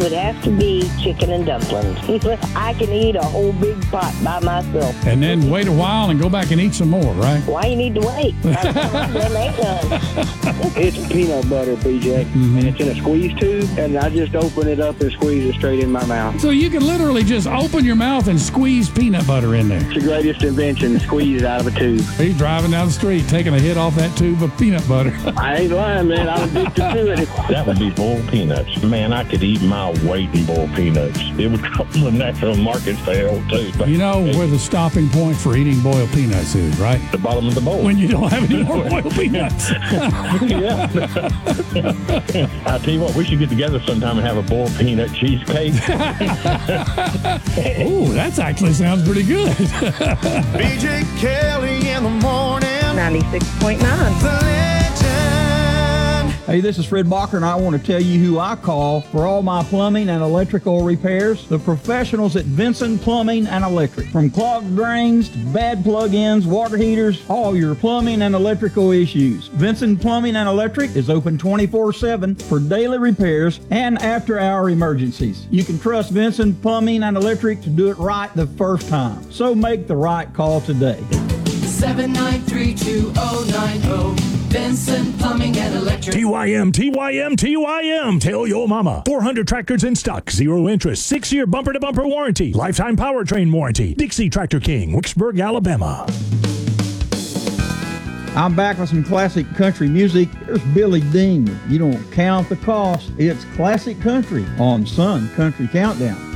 would have to be chicken and dumplings. I can eat a whole big pot by myself. And then wait a while and go back and eat some more, right? Why you need to wait? By the time I'm done, ain't done. It's peanut butter, BJ, and it's in a squeeze tube, and I just open it up and squeeze it straight in my mouth. So you can literally just open your mouth and squeeze peanut butter in there. It's the greatest invention, squeeze it out of a tube. He's driving down the street, taking a hit off that tube of peanut butter. I ain't lying, man. I'm addicted to it. That would be boiled peanuts. Man, I could eat my weight in boiled peanuts. It would come from the natural market sale, too. You know where the stopping point for eating boiled peanuts is, right? The bottom of the bowl. When you don't have any more boiled peanuts. Yeah. I tell you what, we should get together sometime and have a boiled peanut cheesecake. Ooh, that actually sounds pretty good. BJ Kelly in the morning. 96.9. The legend. Hey, this is Fred Bacher, and I want to tell you who I call for all my plumbing and electrical repairs. The professionals at Vinson Plumbing and Electric. From clogged drains to bad plug-ins, water heaters, all your plumbing and electrical issues. Vinson Plumbing and Electric is open 24/7 for daily repairs and after-hour emergencies. You can trust Vinson Plumbing and Electric to do it right the first time. So make the right call today. 793-2090. Vincent Plumbing and Electric. TYM, TYM, TYM. Tell your mama. 400 tractors in stock, 0 interest, 6-year bumper-to-bumper warranty, lifetime powertrain warranty. Dixie Tractor King, Wicksburg, Alabama. I'm back with some classic country music. Here's Billy Dean. You don't count the cost. It's classic country on Sun Country Countdown.